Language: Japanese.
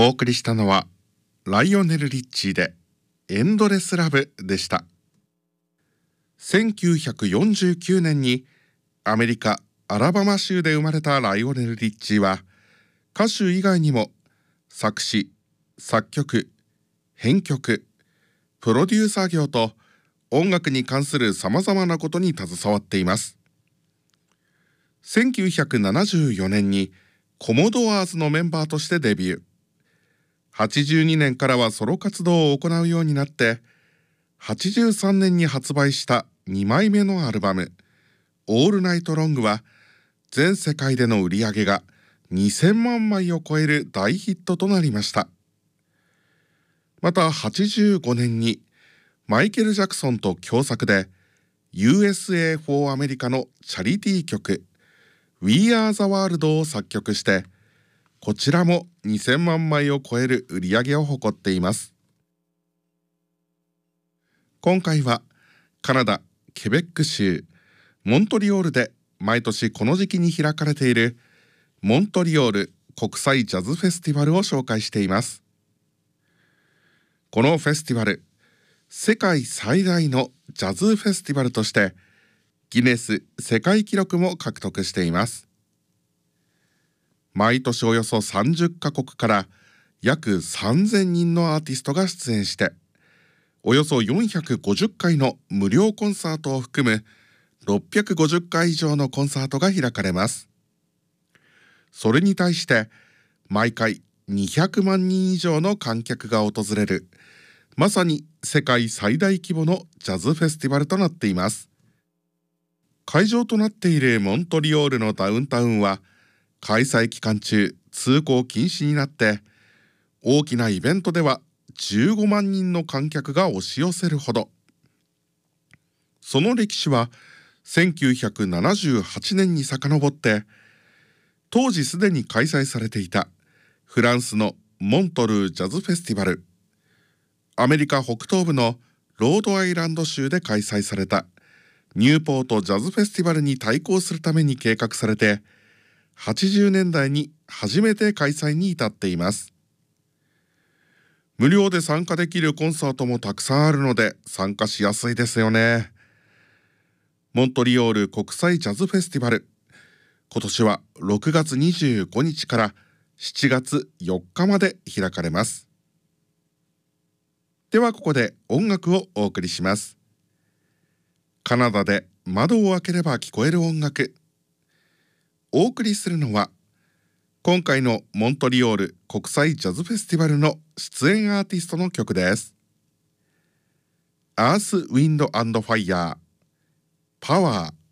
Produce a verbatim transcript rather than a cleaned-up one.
お送りしたのはライオネル・リッチーでエンドレスラブでした。せんきゅうひゃくよんじゅうきゅうねんにアメリカ・アラバマ州で生まれたライオネル・リッチーは、歌手以外にも作詞、作曲、編曲、プロデューサー業と音楽に関するさまざまなことに携わっています。せんきゅうひゃくななじゅうよねんにコモドアーズのメンバーとしてデビュー。はちじゅうにねんからはソロ活動を行うようになって、はちじゅうさんねんに発売したにまいめのアルバム「オールナイトロング」は全世界での売り上げがにせんまんまいを超える大ヒットとなりました。またはちじゅうごねんにマイケル・ジャクソンと共作で ユーエスエー for アメリカのチャリティー曲 We Are the World を作曲して、こちらもにせんまんまいを超える売り上げを誇っています。今回はカナダ・ケベック州モントリオールで毎年この時期に開かれているモントリオール国際ジャズフェスティバルを紹介しています。このフェスティバル、世界最大のジャズフェスティバルとしてギネス世界記録も獲得しています。毎年およそさんじゅっかこくから約さんぜんにんのアーティストが出演して、およそよんひゃくごじゅっかいの無料コンサートを含むろっぴゃくごじゅっかい以上のコンサートが開かれます。それに対して毎回にひゃくまんにん以上の観客が訪れる、まさに世界最大規模のジャズフェスティバルとなっています。会場となっているモントリオールのダウンタウンは開催期間中通行禁止になって、大きなイベントではじゅうごまんにんの観客が押し寄せるほど。その歴史はせんきゅうひゃくななじゅうはちねんに遡って、当時すでに開催されていたフランスのモントルージャズフェスティバル、アメリカ北東部のロードアイランド州で開催されたニューポートジャズフェスティバルに対抗するために計画されて、はちじゅうねんだいに初めて開催に至っています。無料で参加できるコンサートもたくさんあるので参加しやすいですよね。モントリオール国際ジャズフェスティバル、今年はろくがつにじゅうごにちからしちがつよっかまで開かれます。ではここで音楽をお送りします。カナダで窓を開ければ聞こえる音楽。お送りするのは今回のモントリオール国際ジャズフェスティバルの出演アーティストの曲です。アース・ウィンド・アンド・ファイヤー、パワー。